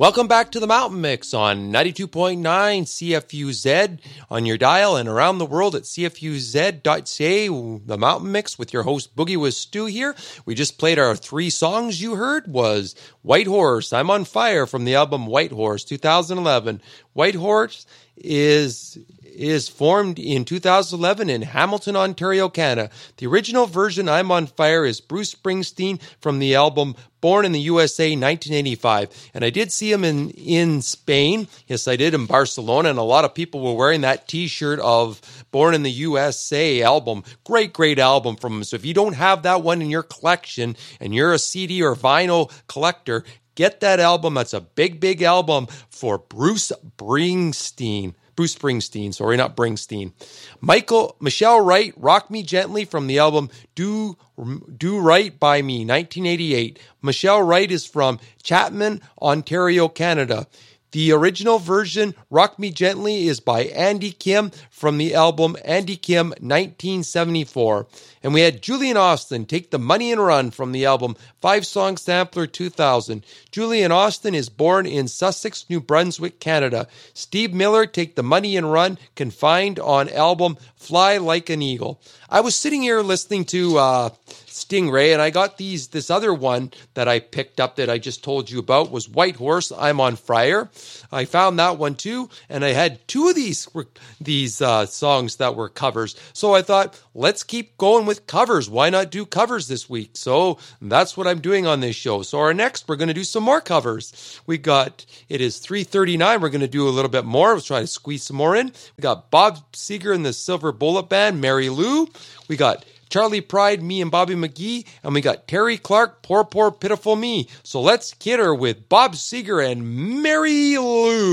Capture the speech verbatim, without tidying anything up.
Welcome back to the Mountain Mix on ninety-two point nine C F U Z on your dial and around the world at c f u z dot c a. The Mountain Mix with your host Boogie with Stu here. We just played our three songs. You heard was White Horse, I'm on Fire from the album White Horse, two thousand eleven. White Horse is is formed in two thousand eleven in Hamilton, Ontario, Canada. The original version, I'm on Fire, is Bruce Springsteen from the album Born in the U S A, nineteen eighty-five. And I did see him in, in Spain. Yes, I did, in Barcelona. And a lot of people were wearing that T-shirt of Born in the U S A album. Great, great album from him. So if you don't have that one in your collection and you're a C D or vinyl collector, get that album. That's a big, big album for Bruce Springsteen. Bruce Springsteen, sorry, not Springsteen. Michael, Michelle Wright, Rock Me Gently from the album Do, Do Right By Me, nineteen eighty-eight. Michelle Wright is from Chapman, Ontario, Canada. The original version, Rock Me Gently, is by Andy Kim from the album Andy Kim, nineteen seventy-four. And we had Julian Austin, Take the Money and Run from the album Five Song Sampler two thousand. Julian Austin is born in Sussex, New Brunswick, Canada. Steve Miller, Take the Money and Run, Confined on album Fly Like an Eagle. I was sitting here listening to uh, Stingray, and I got these. This other one that I picked up that I just told you about was White Horse, I'm on Fire. I found that one too, and I had two of these these uh, songs that were covers. So I thought, let's keep going with covers. Why not do covers this week? So that's what I'm doing on this show. So our next, we're going to do some more covers. We got, it is three thirty-nine. We're going to do a little bit more. We'll try to squeeze some more in. We got Bob Seger and the Silver Bullet Band, Mary Lou. We got Charlie Pride, Me and Bobby McGee, and we got Terry Clark, Poor, Poor, Pitiful Me. So let's get her with Bob Seger and Mary Lou.